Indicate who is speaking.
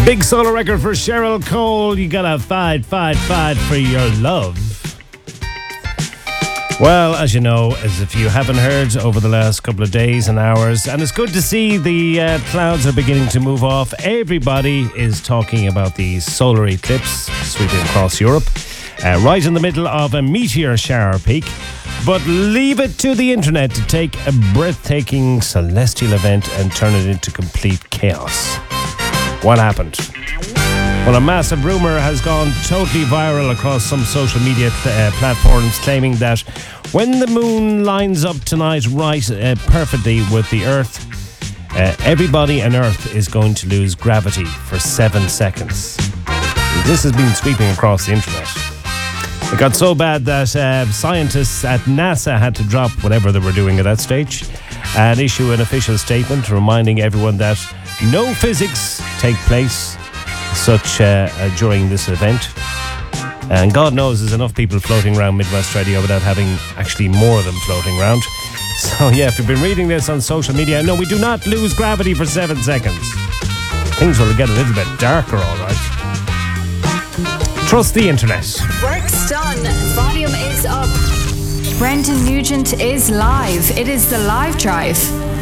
Speaker 1: Big solo record for Cheryl Cole. You gotta fight for your love. Well, as you know, as if you haven't heard over the last couple of days and hours, and it's good to see the clouds are beginning to move off. Everybody is talking about these solar eclipse sweeping across Europe, right in the middle of a meteor shower peak. But leave it to the internet to take a breathtaking celestial event and turn it into complete chaos. What happened? Well, a massive rumour has gone totally viral across some social media platforms, claiming that when the moon lines up tonight perfectly with the Earth, everybody on Earth is going to lose gravity for 7 seconds. This has been sweeping across the internet. It got so bad that scientists at NASA had to drop whatever they were doing at that stage and issue an official statement reminding everyone that no physics take place during this event. And God knows there's enough people floating around Midwest Radio without having actually more of them floating around. So yeah, if you've been reading this on social media, no, we do not lose gravity for 7 seconds. Things will get a little bit darker, all right. Trust the internet.
Speaker 2: Work's done. Volume is up. Brendan Nugent is live. It is the Live Drive.